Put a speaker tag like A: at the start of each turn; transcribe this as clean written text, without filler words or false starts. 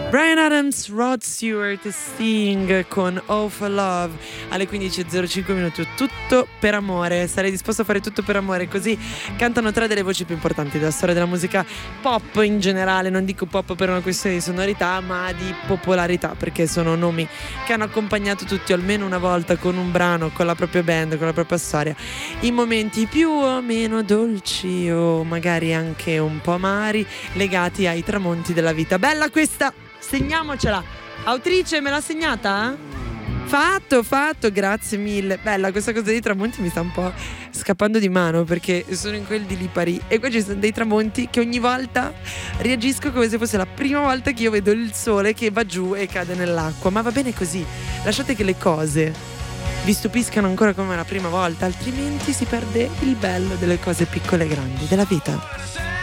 A: Bryan Adams, Rod Stewart, Sting con Oh for Love alle 15.05 minuti. Tutto per amore, sarei disposto a fare tutto per amore. Così cantano tre delle voci più importanti della storia della musica pop in generale. Non dico pop per una questione di sonorità, ma di popolarità, perché sono nomi che hanno accompagnato tutti almeno una volta con un brano, con la propria band, con la propria storia, in momenti più o meno dolci o magari anche un po' amari, legati ai tramonti della vita. Bella questa! Segniamocela. Autrice, me l'ha segnata? Fatto, grazie mille. Bella, questa cosa dei tramonti mi sta un po' scappando di mano, perché sono in quel di Lipari e qua ci sono dei tramonti che ogni volta reagisco come se fosse la prima volta che io vedo il sole che va giù e cade nell'acqua. Ma va bene così, lasciate che le cose vi stupiscano ancora come la prima volta, altrimenti si perde il bello delle cose piccole e grandi della vita.